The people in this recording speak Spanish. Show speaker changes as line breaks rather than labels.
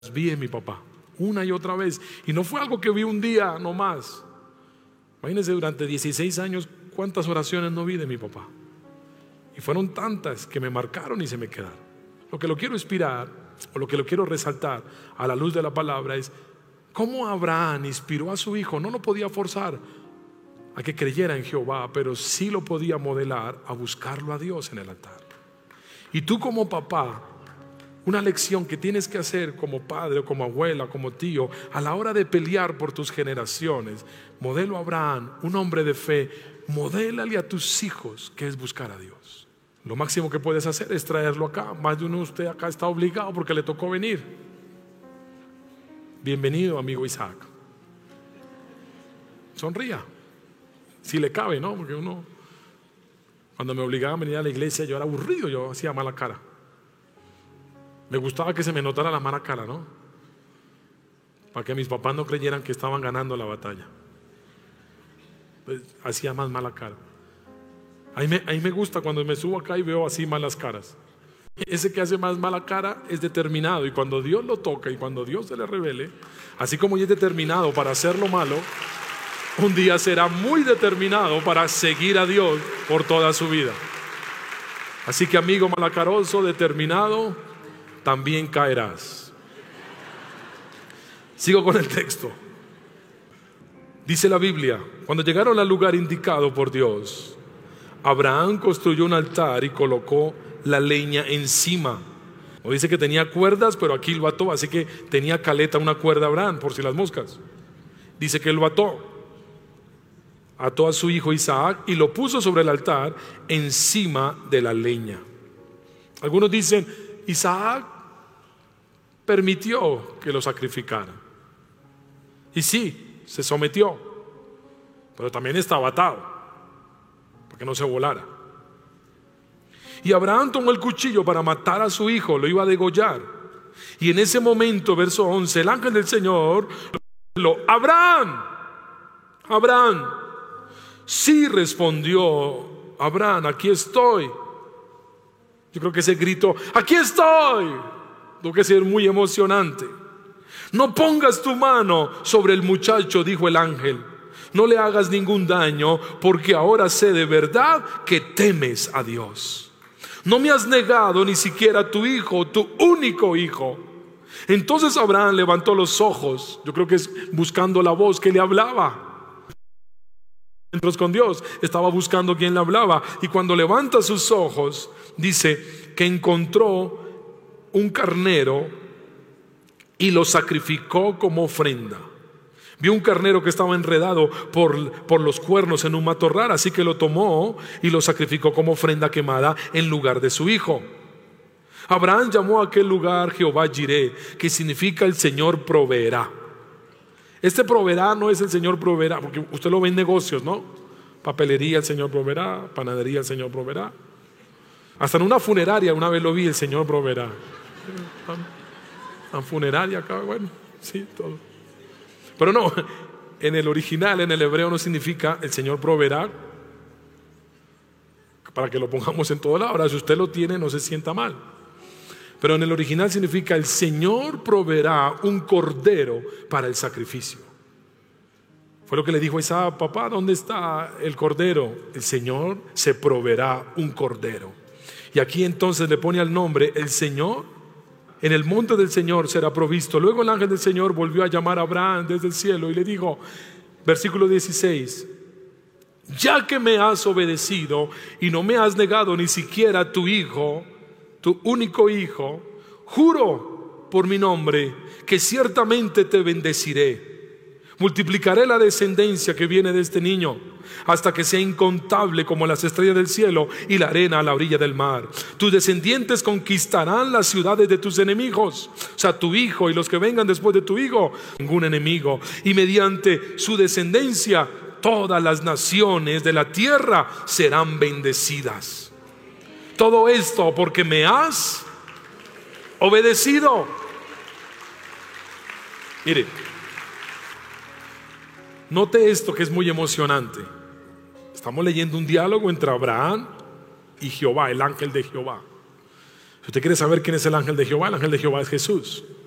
vi en mi papá una y otra vez, y no fue algo que vi un día nomás. Imagínense, durante 16 años cuántas oraciones no vi de mi papá, y fueron tantas que me marcaron y se me quedaron. Lo que lo quiero inspirar, o lo que lo quiero resaltar a la luz de la palabra, es cómo Abraham inspiró a su hijo. No lo podía forzar a que creyera en Jehová, pero sí lo podía modelar a buscarlo a Dios en el altar. Y tú como papá, una lección que tienes que hacer como padre o como abuela, como tío, a la hora de pelear por tus generaciones, modelo a Abraham, un hombre de fe, modélale a tus hijos que es buscar a Dios. Lo máximo que puedes hacer es traerlo acá. Más de uno de ustedes acá está obligado porque le tocó venir. Bienvenido, amigo Isaac. Sonría, si le cabe, ¿no? Porque uno, cuando me obligaban a venir a la iglesia, yo era aburrido, yo hacía mala cara. Me gustaba que se me notara la mala cara, ¿no? Para que mis papás no creyeran que estaban ganando la batalla. Pues, hacía más mala cara. A mí me gusta cuando me subo acá y veo así malas caras. Ese que hace más mala cara es determinado, y cuando Dios lo toca y cuando Dios se le revele, así como es determinado para hacer lo malo, un día será muy determinado para seguir a Dios por toda su vida. Así que, amigo malacaroso, determinado, también caerás. Sigo con el texto. Dice la Biblia: cuando llegaron al lugar indicado por Dios, Abraham construyó un altar y colocó la leña encima. No dice que tenía cuerdas, pero aquí lo ató, así que tenía caleta, una cuerda Abraham, por si las moscas. Dice que lo ató a su hijo Isaac y lo puso sobre el altar encima de la leña. Algunos dicen: Isaac permitió que lo sacrificaran. Y sí, se sometió, pero también estaba atado para que no se volara. Y Abraham tomó el cuchillo para matar a su hijo, lo iba a degollar. Y en ese momento, verso 11, el ángel del Señor Abraham, Abraham. Sí, respondió Abraham, aquí estoy. Yo creo que ese grito, aquí estoy, tuvo que ser muy emocionante. No pongas tu mano sobre el muchacho, dijo el ángel. No le hagas ningún daño, porque ahora sé de verdad que temes a Dios. No me has negado ni siquiera a tu hijo, tu único hijo. Entonces Abraham levantó los ojos, yo creo que es buscando la voz que le hablaba. Entonces con Dios estaba buscando quien le hablaba, y cuando levanta sus ojos, dice que encontró un carnero y lo sacrificó como ofrenda. Vio un carnero que estaba enredado por los cuernos en un matorral, así que lo tomó y lo sacrificó como ofrenda quemada en lugar de su hijo. Abraham llamó a aquel lugar Jehová Jireh, que significa el Señor proveerá. Este proveerá no es el Señor proveerá, porque usted lo ve en negocios, ¿no? Papelería, el Señor proveerá; panadería, el Señor proveerá. Hasta en una funeraria una vez lo vi, el Señor proveerá. En funeraria acá, bueno, sí, todo. Pero no, en el original, en el hebreo, no significa el Señor proveerá, para que lo pongamos en todo lado. Ahora, si usted lo tiene, no se sienta mal. Pero en el original significa: el Señor proveerá un cordero para el sacrificio. Fue lo que le dijo a Isaac: papá, ¿dónde está el cordero? El Señor se proveerá un cordero. Y aquí entonces le pone al nombre: el Señor. En el monte del Señor será provisto. Luego el ángel del Señor volvió a llamar a Abraham desde el cielo y le dijo, versículo 16: ya que me has obedecido y no me has negado ni siquiera tu hijo, tu único hijo, juro por mi nombre que ciertamente te bendeciré. Multiplicaré la descendencia que viene de este niño hasta que sea incontable como las estrellas del cielo y la arena a la orilla del mar. Tus descendientes conquistarán las ciudades de tus enemigos, o sea, tu hijo y los que vengan después de tu hijo, ningún enemigo. Y mediante su descendencia todas las naciones de la tierra serán bendecidas. Todo esto porque me has obedecido. Mire, note esto que es muy emocionante. Estamos leyendo un diálogo entre Abraham y Jehová, el ángel de Jehová. Si usted quiere saber quién es el ángel de Jehová es Jesús.